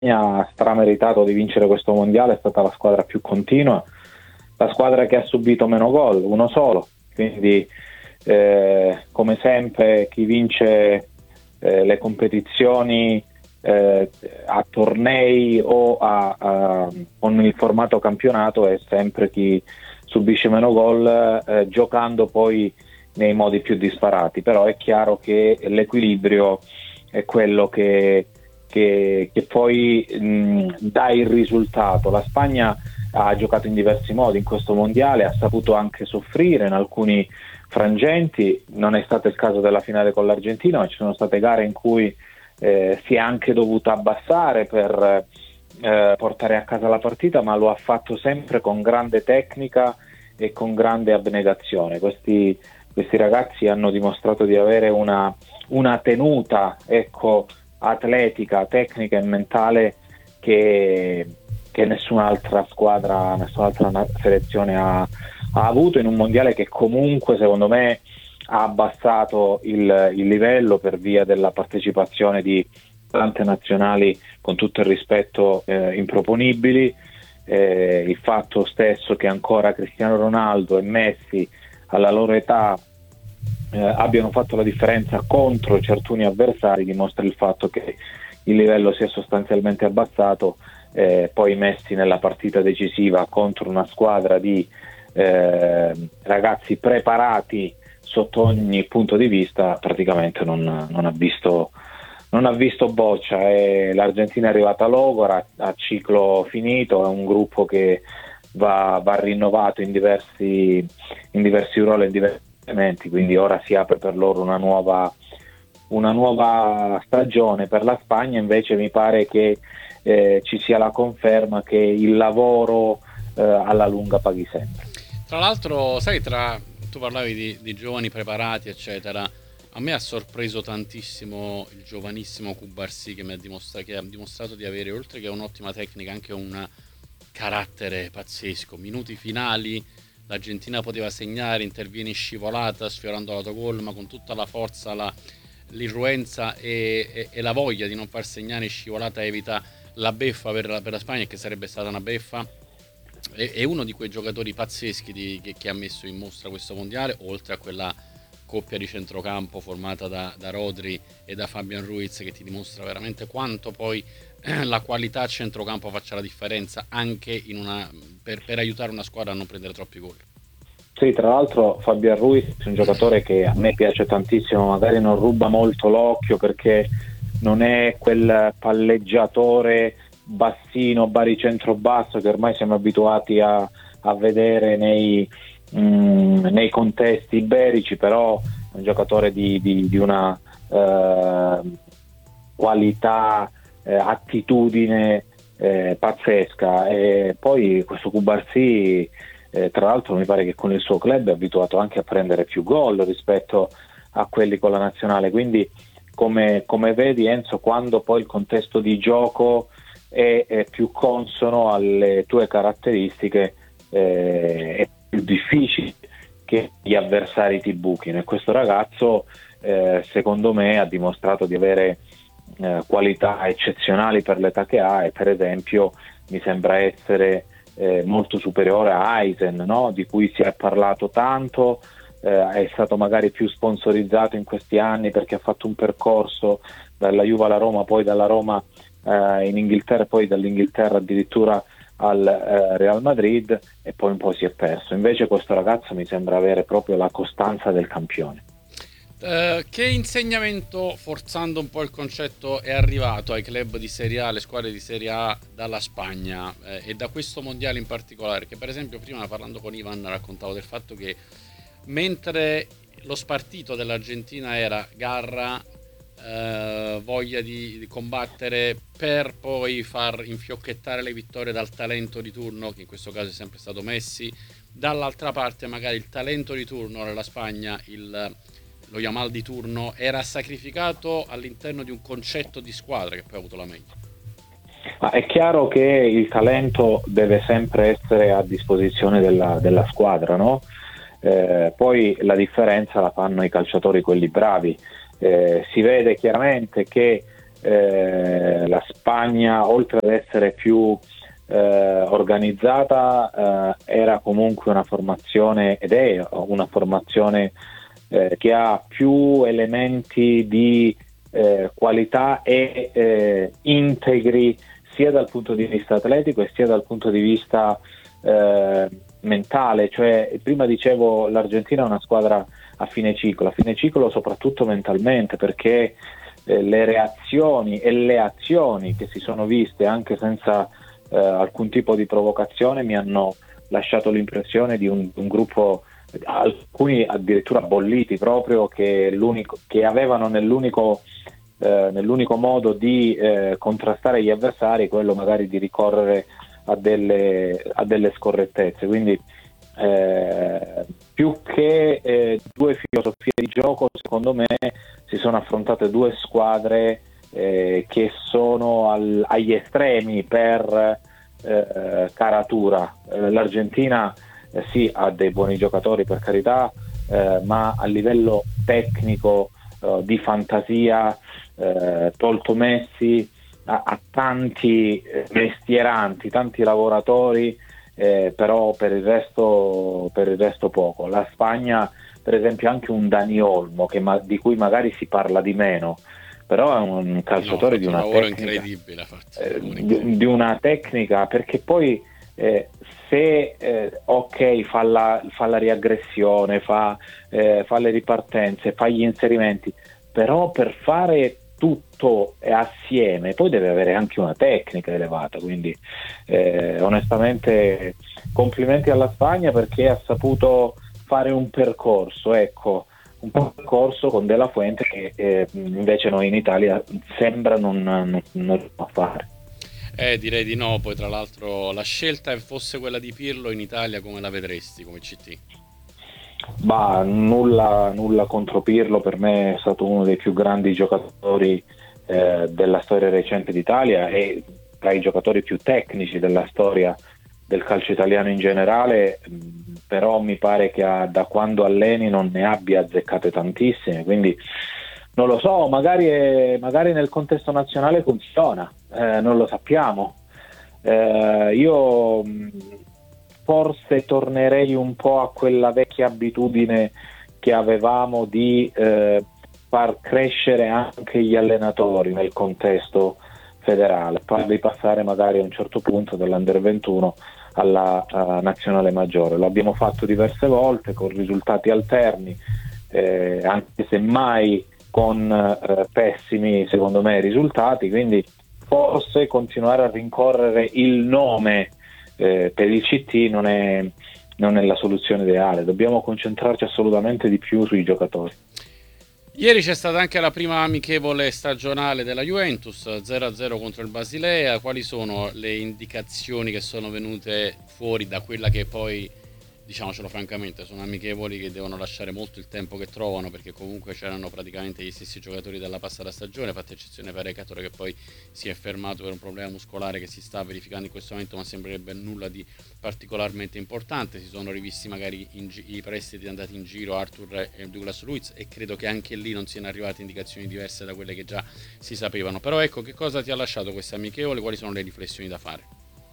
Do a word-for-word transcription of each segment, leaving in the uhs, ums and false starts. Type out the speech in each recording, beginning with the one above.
ha strameritato di vincere questo mondiale, è stata la squadra più continua, la squadra che ha subito meno gol, uno solo, quindi eh, come sempre chi vince eh, le competizioni eh, a tornei o a, a, con il formato campionato è sempre chi subisce meno gol, eh, giocando poi nei modi più disparati, però è chiaro che l'equilibrio è quello che, che, che poi mh, dà il risultato. La Spagna ha giocato in diversi modi in questo mondiale, ha saputo anche soffrire in alcuni frangenti, non è stato il caso della finale con l'Argentina, ma ci sono state gare in cui eh, si è anche dovuta abbassare per eh, portare a casa la partita, ma lo ha fatto sempre con grande tecnica e con grande abnegazione. Questi, questi ragazzi hanno dimostrato di avere una, una tenuta, ecco, atletica, tecnica e mentale che, che nessun'altra squadra, nessun'altra selezione ha, ha avuto in un mondiale che comunque secondo me ha abbassato il, il livello per via della partecipazione di tante nazionali, con tutto il rispetto, eh, improponibili. Eh, il fatto stesso che ancora Cristiano Ronaldo e Messi alla loro età eh, abbiano fatto la differenza contro certuni avversari dimostra il fatto che il livello si è sostanzialmente abbassato. Eh, poi Messi nella partita decisiva contro una squadra di eh, ragazzi preparati sotto ogni punto di vista praticamente non, non ha visto non ha visto boccia, e l'Argentina è arrivata logora, a ciclo finito, è un gruppo che va, va rinnovato in diversi, in diversi ruoli e in diversi elementi, quindi ora si apre per loro una nuova, una nuova stagione. Per la Spagna invece mi pare che eh, ci sia la conferma che il lavoro eh, alla lunga paghi sempre. Tra l'altro, sai, tra tu parlavi di, di giovani preparati, eccetera. A me ha sorpreso tantissimo il giovanissimo Cubarsí, che mi ha dimostrato, che ha dimostrato di avere, oltre che un'ottima tecnica, anche un carattere pazzesco. Minuti finali, l'Argentina poteva segnare, interviene in scivolata sfiorando l'autogol, ma con tutta la forza, la, l'irruenza e, e, e la voglia di non far segnare in scivolata evita la beffa per la, per la Spagna, che sarebbe stata una beffa. È, è uno di quei giocatori pazzeschi di, che, che ha messo in mostra questo mondiale, oltre a quella coppia di centrocampo formata da, da Rodri e da Fabian Ruiz, che ti dimostra veramente quanto poi eh, la qualità a centrocampo faccia la differenza anche in una, per, per aiutare una squadra a non prendere troppi gol. Sì, tra l'altro Fabian Ruiz è un giocatore che a me piace tantissimo, magari non ruba molto l'occhio perché non è quel palleggiatore bassino, baricentro basso che ormai siamo abituati a, a vedere nei Mm, nei contesti iberici, però è un giocatore di, di, di una eh, qualità, eh, attitudine eh, pazzesca. E poi questo Cubarsí, eh, tra l'altro mi pare che con il suo club è abituato anche a prendere più gol rispetto a quelli con la nazionale, quindi come, come vedi Enzo, quando poi il contesto di gioco è, è più consono alle tue caratteristiche, eh, è più difficile che gli avversari ti buchino, e questo ragazzo eh, secondo me ha dimostrato di avere eh, qualità eccezionali per l'età che ha, e per esempio mi sembra essere eh, molto superiore a Eisen, no? Di cui si è parlato tanto, eh, è stato magari più sponsorizzato in questi anni perché ha fatto un percorso dalla Juve alla Roma, poi dalla Roma eh, in Inghilterra, poi dall'Inghilterra addirittura al eh, Real Madrid, e poi un po' si è perso. Invece questo ragazzo mi sembra avere proprio la costanza del campione. Uh, che insegnamento, forzando un po' il concetto, è arrivato ai club di Serie A, alle squadre di Serie A dalla Spagna eh, e da questo mondiale in particolare? Che per esempio prima, parlando con Ivan, raccontavo del fatto che mentre lo spartito dell'Argentina era garra, Uh, voglia di, di combattere per poi far infiocchettare le vittorie dal talento di turno, che in questo caso è sempre stato Messi, dall'altra parte magari il talento di turno nella Spagna, il, lo Yamal di turno, era sacrificato all'interno di un concetto di squadra che poi ha avuto la meglio. Ma è chiaro che il talento deve sempre essere a disposizione della, della squadra, no? Eh, poi la differenza la fanno i calciatori, quelli bravi. Eh, si vede chiaramente che eh, la Spagna, oltre ad essere più eh, organizzata, eh, era comunque una formazione, ed è una formazione eh, che ha più elementi di eh, qualità e eh, integri sia dal punto di vista atletico e sia dal punto di vista eh, mentale. Cioè, prima dicevo, l'Argentina è una squadra a fine ciclo, a fine ciclo soprattutto mentalmente, perché eh, le reazioni e le azioni che si sono viste anche senza eh, alcun tipo di provocazione mi hanno lasciato l'impressione di un, un gruppo, alcuni addirittura bolliti proprio, che, l'unico, che avevano nell'unico, eh, nell'unico modo di eh, contrastare gli avversari quello magari di ricorrere a delle, a delle scorrettezze. Quindi eh, più che eh, due filosofie di gioco, secondo me si sono affrontate due squadre eh, che sono al, agli estremi per eh, caratura. Eh, L'Argentina eh, sì, ha dei buoni giocatori, per carità, eh, ma a livello tecnico, eh, di fantasia, eh, tolto Messi, ha, ha tanti mestieranti, tanti lavoratori, eh, però per il resto per il resto poco. La Spagna, per esempio, ha anche un Dani Olmo che ma, di cui magari si parla di meno, però è un calciatore no, di una un lavoro tecnica incredibile, eh, di, di una tecnica, perché poi eh, se eh, ok fa la, fa la riaggressione, fa, eh, fa le ripartenze, fa gli inserimenti, però per fare tutto assieme poi deve avere anche una tecnica elevata. Quindi eh, onestamente complimenti alla Spagna, perché ha saputo fare un percorso, ecco, un percorso con De La Fuente che eh, invece noi in Italia sembra non, non, non riusciamo a fare. Eh, direi di no. Poi tra l'altro la scelta fosse quella di Pirlo in Italia, come la vedresti come C T? Bah, nulla, nulla contro Pirlo, per me è stato uno dei più grandi giocatori eh, della storia recente d'Italia e tra i giocatori più tecnici della storia del calcio italiano in generale, però mi pare che ha, da quando alleni non ne abbia azzeccate tantissime, quindi non lo so, magari, è, magari nel contesto nazionale funziona, eh, non lo sappiamo. Eh, io forse tornerei un po' a quella vecchia abitudine che avevamo di eh, far crescere anche gli allenatori nel contesto federale, di passare magari a un certo punto dall'Under ventuno alla uh, nazionale maggiore. L'abbiamo fatto diverse volte con risultati alterni, eh, anche se mai con eh, pessimi, secondo me, risultati, quindi forse continuare a rincorrere il nome eh, per il C T non è, non è la soluzione ideale. Dobbiamo concentrarci assolutamente di più sui giocatori. Ieri c'è stata anche la prima amichevole stagionale della Juventus, zero a zero contro il Basilea. Quali sono le indicazioni che sono venute fuori da quella che poi, diciamocelo francamente, sono amichevoli che devono lasciare molto il tempo che trovano, perché comunque c'erano praticamente gli stessi giocatori della passata stagione, fatta eccezione per Ecatore, che poi si è fermato per un problema muscolare che si sta verificando in questo momento, ma sembrerebbe nulla di particolarmente importante. Si sono rivisti magari in gi- i prestiti andati in giro, Arthur e Douglas Luiz, e credo che anche lì non siano arrivate indicazioni diverse da quelle che già si sapevano. Però ecco, che cosa ti ha lasciato questa amichevole? Quali sono le riflessioni da fare?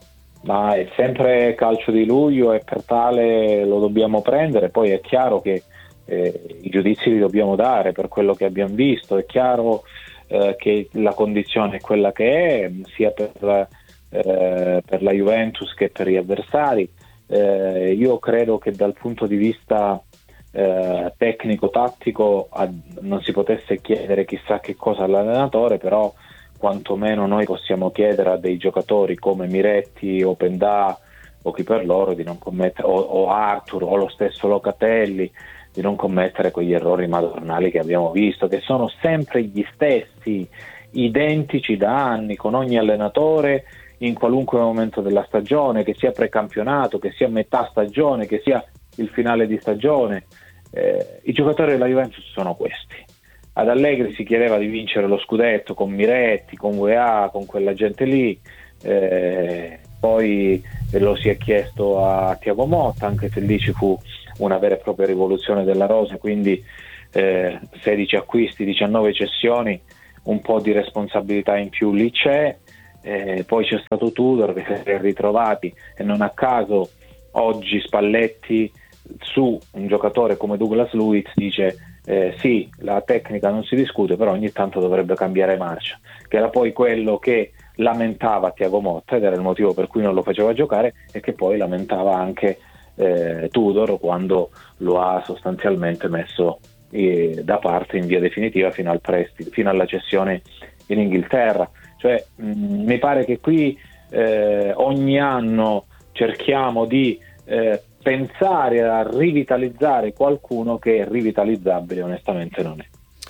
Ma è sempre calcio di luglio e per tale lo dobbiamo prendere. Poi è chiaro che eh, i giudizi li dobbiamo dare per quello che abbiamo visto. È chiaro eh, che la condizione è quella che è, sia per, eh, per la Juventus che per gli avversari. Eh, io credo che dal punto di vista eh, tecnico-tattico a, non si potesse chiedere chissà che cosa all'allenatore, però quantomeno noi possiamo chiedere a dei giocatori come Miretti o Pendà o chi per loro di non commettere, o, o Arthur o lo stesso Locatelli, di non commettere quegli errori madornali che abbiamo visto, che sono sempre gli stessi, identici da anni con ogni allenatore in qualunque momento della stagione, che sia precampionato, che sia metà stagione, che sia il finale di stagione. Eh, i giocatori della Juventus sono questi. Ad Allegri si chiedeva di vincere lo scudetto con Miretti, con U E A, con quella gente lì, eh, poi lo si è chiesto a Thiago Motta, anche se lì ci fu una vera e propria rivoluzione della rosa, quindi eh, sedici acquisti, diciannove cessioni, un po' di responsabilità in più lì c'è, eh, poi c'è stato Tudor che si è ritrovati, e non a caso oggi Spalletti su un giocatore come Douglas Luiz dice eh, sì, la tecnica non si discute, però ogni tanto dovrebbe cambiare marcia, che era poi quello che lamentava Thiago Motta, ed era il motivo per cui non lo faceva giocare, e che poi lamentava anche eh, Tudor quando lo ha sostanzialmente messo eh, da parte in via definitiva fino al prestito, fino alla cessione in Inghilterra. Cioè mh, mi pare che qui eh, ogni anno cerchiamo di eh, pensare a rivitalizzare qualcuno che rivitalizzabile onestamente non è.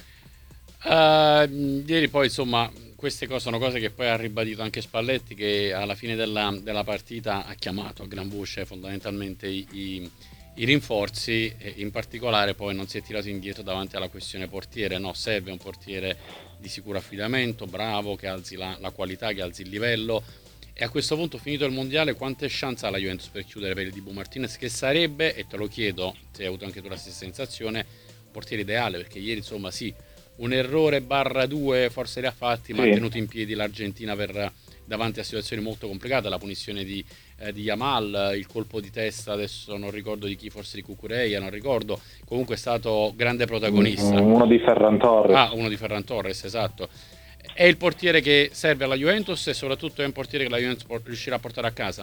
Uh, ieri poi insomma queste cose sono cose che poi ha ribadito anche Spalletti, che alla fine della, della partita ha chiamato a gran voce fondamentalmente i, i, i rinforzi, e in particolare poi non si è tirato indietro davanti alla questione portiere. No, serve un portiere di sicuro affidamento, bravo, che alzi la, la qualità, che alzi il livello. E a questo punto, finito il mondiale, quante chance ha la Juventus per chiudere per il Dibu Martinez, che sarebbe, e te lo chiedo se hai avuto anche tu la stessa sensazione, un portiere ideale? Perché ieri insomma sì, un errore barra due forse li ha fatti, ma sì, ha tenuto in piedi l'Argentina per, davanti a situazioni molto complicate, la punizione di, eh, di Yamal, il colpo di testa, adesso non ricordo di chi, forse di Cucurella, non ricordo, comunque è stato grande protagonista. Uno di Ferran Torres. Ah, uno di Ferran Torres, esatto. È il portiere che serve alla Juventus, e soprattutto è un portiere che la Juventus riuscirà a portare a casa?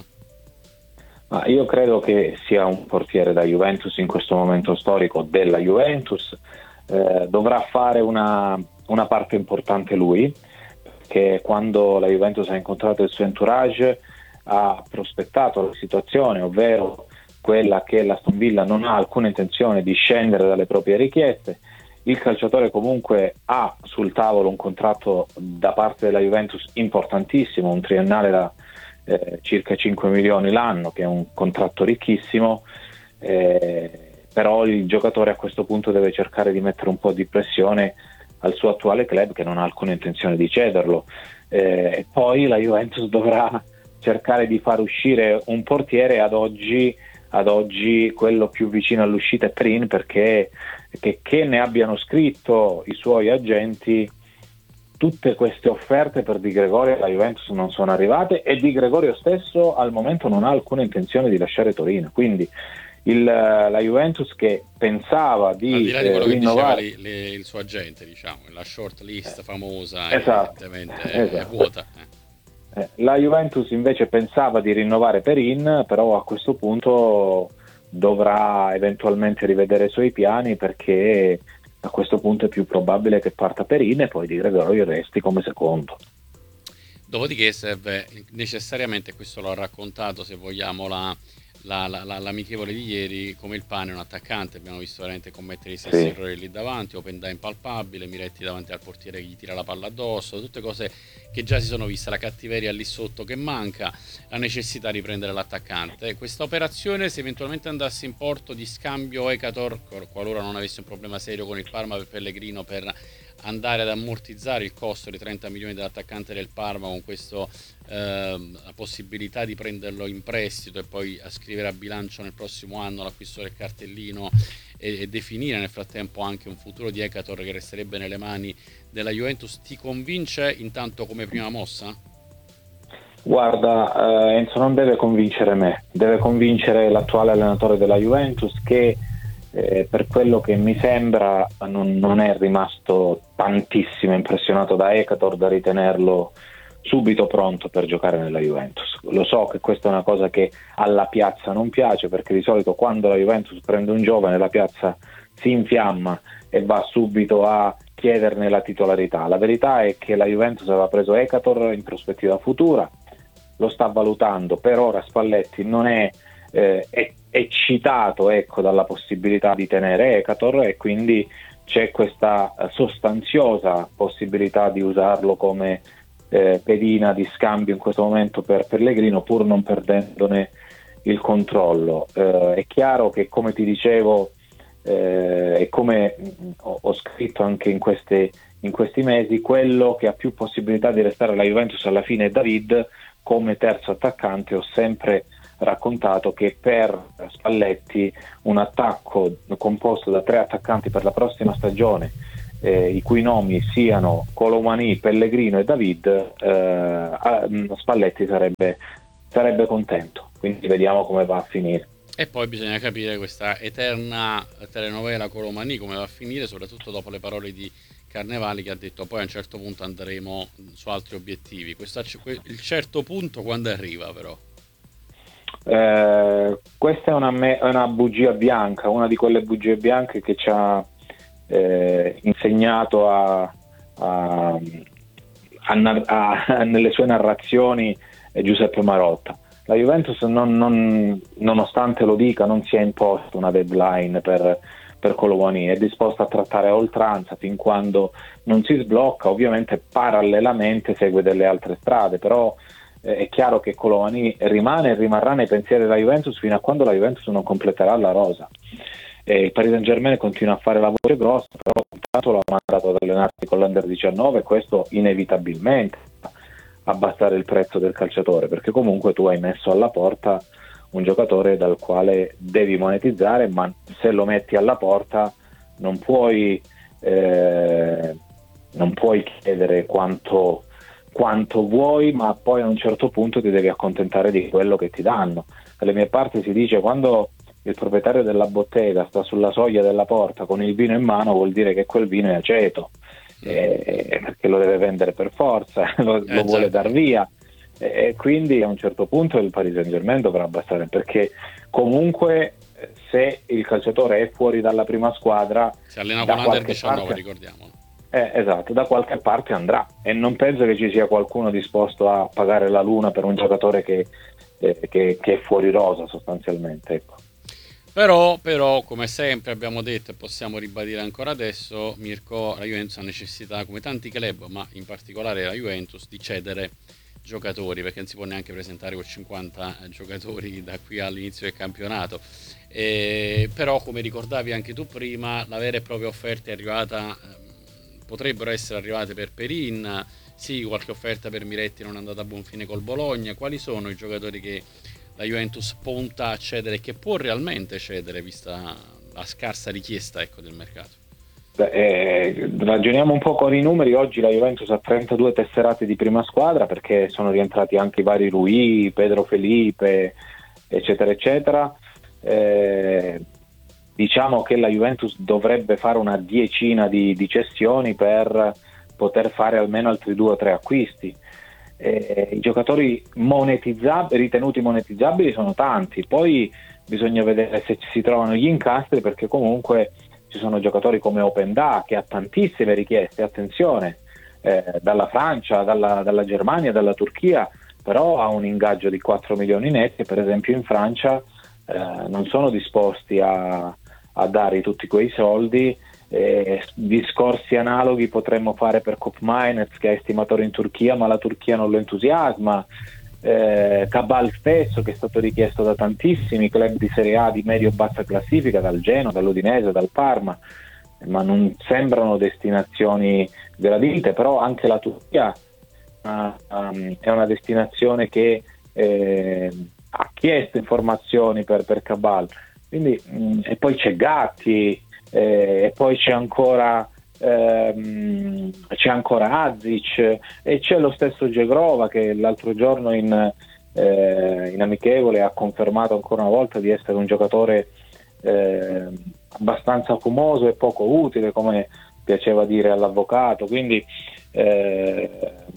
Ma io credo che sia un portiere da Juventus in questo momento storico della Juventus. Eh, dovrà fare una, una parte importante lui, perché quando la Juventus ha incontrato il suo entourage ha prospettato la situazione, ovvero quella che l'Aston Villa non ha alcuna intenzione di scendere dalle proprie richieste. Il calciatore comunque ha sul tavolo un contratto da parte della Juventus importantissimo, un triennale da eh, circa cinque milioni l'anno, che è un contratto ricchissimo, eh, però il giocatore a questo punto deve cercare di mettere un po' di pressione al suo attuale club, che non ha alcuna intenzione di cederlo, eh, e poi la Juventus dovrà cercare di far uscire un portiere. Ad oggi ad oggi quello più vicino all'uscita è Perin, perché che, che ne abbiano scritto i suoi agenti, tutte queste offerte per Di Gregorio alla Juventus non sono arrivate, e Di Gregorio stesso al momento non ha alcuna intenzione di lasciare Torino, quindi il, la Juventus, che pensava di, al di là di quello eh, rinnovare che diceva le, le, il suo agente, diciamo, la short list famosa, esatto, evidentemente esatto. è vuota. Eh. La Juventus invece pensava di rinnovare Perin, però a questo punto dovrà eventualmente rivedere i suoi piani, perché a questo punto è più probabile che parta Perin e poi Di Gregorio resti come secondo. Dopodiché serve necessariamente, questo l'ho raccontato se vogliamo la, la, la, la, l'amichevole di ieri, come il pane un attaccante. Abbiamo visto veramente commettere i stessi sì. errori lì davanti, open da impalpabile, Miretti davanti al portiere che gli tira la palla addosso, tutte cose che già si sono viste, la cattiveria lì sotto che manca, la necessità di prendere l'attaccante. Questa operazione, se eventualmente andasse in porto di scambio Ekator, qualora non avesse un problema serio con il Parma per Pellegrino, per andare ad ammortizzare il costo di trenta milioni dell'attaccante del Parma, con questo eh, la possibilità di prenderlo in prestito e poi a scrivere a bilancio nel prossimo anno l'acquisto del cartellino, e, e definire nel frattempo anche un futuro di Ekator che resterebbe nelle mani della Juventus, ti convince intanto come prima mossa? Guarda, eh, Enzo non deve convincere me, deve convincere l'attuale allenatore della Juventus, che Eh, per quello che mi sembra non, non è rimasto tantissimo impressionato da Ekator da ritenerlo subito pronto per giocare nella Juventus. Lo so che questa è una cosa che alla piazza non piace, perché di solito quando la Juventus prende un giovane la piazza si infiamma e va subito a chiederne la titolarità. La verità è che la Juventus aveva preso Ekator in prospettiva futura, lo sta valutando, per ora Spalletti non è eh, è eccitato ecco, dalla possibilità di tenere Ekator, e quindi c'è questa sostanziosa possibilità di usarlo come eh, pedina di scambio in questo momento per Pellegrino, pur non perdendone il controllo. Eh, è chiaro che, come ti dicevo eh, e come ho, ho scritto anche in, queste, in questi mesi, quello che ha più possibilità di restare alla Juventus alla fine è David come terzo attaccante. Ho sempre raccontato che per Spalletti un attacco composto da tre attaccanti per la prossima stagione, eh, i cui nomi siano Colomani, Pellegrino e David, eh, Spalletti sarebbe, sarebbe contento, quindi vediamo come va a finire. E poi bisogna capire questa eterna telenovela Colomani come va a finire, soprattutto dopo le parole di Carnevali, che ha detto poi a un certo punto andremo su altri obiettivi. Questo, il certo punto quando arriva però? Eh, questa è una, me- è una bugia bianca, una di quelle bugie bianche che ci ha eh, insegnato a, a, a, a, nelle sue narrazioni eh, Giuseppe Marotta. La Juventus, non, non, nonostante lo dica, non si è imposto una deadline per, per Colomani, è disposta a trattare a oltranza fin quando non si sblocca. Ovviamente parallelamente segue delle altre strade, però eh, è chiaro che Colomani rimane e rimarrà nei pensieri della Juventus fino a quando la Juventus non completerà la rosa. Eh, il Paris Saint-Germain continua a fare la voce grossa, però intanto l'ha mandato ad allenarsi con l'Under diciannove, e questo inevitabilmente abbassare il prezzo del calciatore, perché comunque tu hai messo alla porta un giocatore dal quale devi monetizzare, ma se lo metti alla porta non puoi eh, non puoi chiedere quanto, quanto vuoi, ma poi a un certo punto ti devi accontentare di quello che ti danno. Dalle mie parti si dice: quando il proprietario della bottega sta sulla soglia della porta con il vino in mano, vuol dire che quel vino è aceto, eh, perché lo deve vendere per forza, lo, eh, lo vuole dar via, e eh, quindi a un certo punto il Paris Saint-Germain dovrà abbassare, perché comunque se il calciatore è fuori dalla prima squadra, si allena con l'Under diciannove, parte, ricordiamolo. Eh, esatto, da qualche parte andrà, e non penso che ci sia qualcuno disposto a pagare la luna per un giocatore che, eh, che, che è fuori rosa sostanzialmente, ecco. Però, però, come sempre abbiamo detto e possiamo ribadire ancora adesso, Mirko, la Juventus ha necessità, come tanti club, ma in particolare la Juventus, di cedere giocatori, perché non si può neanche presentare con cinquanta giocatori da qui all'inizio del campionato. E, però, come ricordavi anche tu prima, la vera e propria offerta è arrivata, potrebbero essere arrivate per Perin, sì, qualche offerta per Miretti non è andata a buon fine col Bologna. Quali sono i giocatori che la Juventus punta a cedere, che può realmente cedere vista la scarsa richiesta, ecco, del mercato? Beh, eh, ragioniamo un po' con i numeri. Oggi la Juventus ha trentadue tesserate di prima squadra, perché sono rientrati anche i vari Rui, Pedro Felipe, eccetera eccetera. Eh, diciamo che la Juventus dovrebbe fare una diecina di, di cessioni per poter fare almeno altri due o tre acquisti. Eh, i giocatori monetizzabili, ritenuti monetizzabili, sono tanti, poi bisogna vedere se ci si trovano gli incastri, perché comunque ci sono giocatori come Openda che ha tantissime richieste, attenzione, eh, dalla Francia, dalla, dalla Germania, dalla Turchia, però ha un ingaggio di quattro milioni netti. Per esempio in Francia eh, non sono disposti a, a dare tutti quei soldi. Eh, discorsi analoghi potremmo fare per Koop Meiners, che è estimatore in Turchia, ma la Turchia non lo entusiasma. eh, Cabal stesso, che è stato richiesto da tantissimi club di Serie A di medio-bassa classifica, dal Genoa, dall'Udinese, dal Parma, ma non sembrano destinazioni gradite. Però anche la Turchia uh, um, è una destinazione che eh, ha chiesto informazioni per, per Cabal, quindi, mh, e poi c'è Gatti, Eh, e poi c'è ancora ehm, c'è ancora Azic, e c'è lo stesso Gegrova, che l'altro giorno in, eh, in amichevole ha confermato ancora una volta di essere un giocatore eh, abbastanza fumoso e poco utile, come piaceva dire all'avvocato. Quindi eh,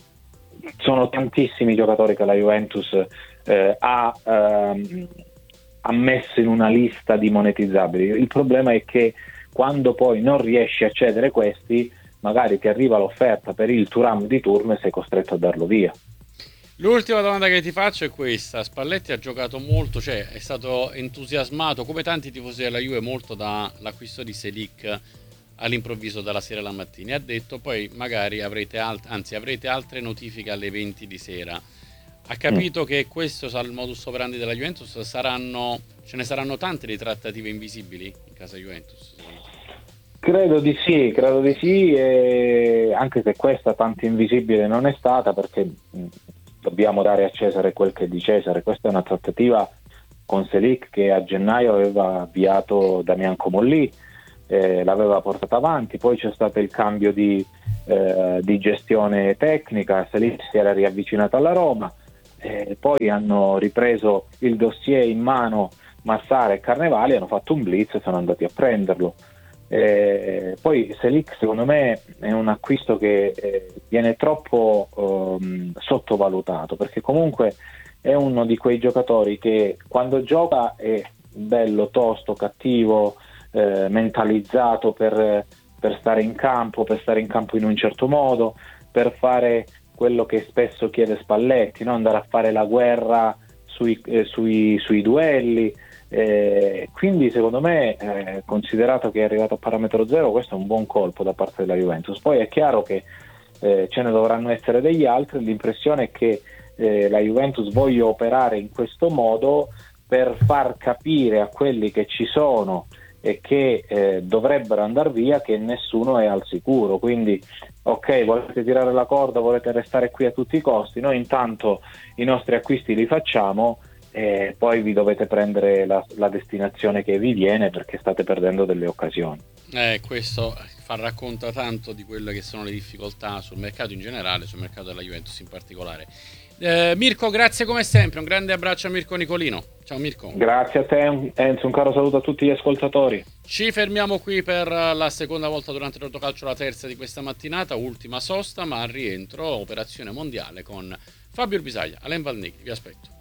sono tantissimi giocatori che la Juventus eh, ha ehm, ha messo in una lista di monetizzabili. Il problema è che quando poi non riesci a cedere questi, magari ti arriva l'offerta per il Thuram di turno e sei costretto a darlo via. L'ultima domanda che ti faccio è questa: Spalletti ha giocato molto, cioè è stato entusiasmato, come tanti tifosi della Juve, molto dall'acquisto di Selic all'improvviso dalla sera alla mattina, e ha detto poi magari avrete alt- anzi avrete altre notifiche alle venti di sera. Ha capito mm. che questo sarà il modus operandi della Juventus? Saranno, ce ne saranno tante di trattative invisibili in casa Juventus? Credo di sì, credo di sì, e anche se questa tanto invisibile non è stata, perché mh, dobbiamo dare a Cesare quel che è di Cesare. Questa è una trattativa con Selic che a gennaio aveva avviato Damian Comolli, eh, l'aveva portata avanti, poi c'è stato il cambio di, eh, di gestione tecnica, Selic si era riavvicinata alla Roma, eh, poi hanno ripreso il dossier in mano Massara e Carnevali, hanno fatto un blitz e sono andati a prenderlo. Eh, poi Selic secondo me è un acquisto che eh, viene troppo um, sottovalutato, perché comunque è uno di quei giocatori che quando gioca è bello, tosto, cattivo, eh, mentalizzato per, per stare in campo, per stare in campo in un certo modo, per fare quello che spesso chiede Spalletti, no? Andare a fare la guerra sui, eh, sui, sui duelli. Eh, quindi secondo me, eh, considerato che è arrivato a parametro zero, questo è un buon colpo da parte della Juventus. Poi è chiaro che eh, ce ne dovranno essere degli altri. L'impressione è che eh, la Juventus voglia operare in questo modo per far capire a quelli che ci sono e che eh, dovrebbero andare via che nessuno è al sicuro. Quindi ok, volete tirare la corda, volete restare qui a tutti i costi, noi intanto i nostri acquisti li facciamo e poi vi dovete prendere la, la destinazione che vi viene, perché state perdendo delle occasioni. Eh, questo fa racconta tanto di quelle che sono le difficoltà sul mercato in generale, sul mercato della Juventus in particolare. Eh, Mirko, grazie come sempre, un grande abbraccio a Mirko Nicolino. Ciao Mirko. Grazie a te Enzo, un caro saluto a tutti gli ascoltatori. Ci fermiamo qui per la seconda volta durante il Rotocalcio, la terza di questa mattinata, ultima sosta, ma al rientro operazione mondiale con Fabio Bisaglia, Alain Valneghi, vi aspetto.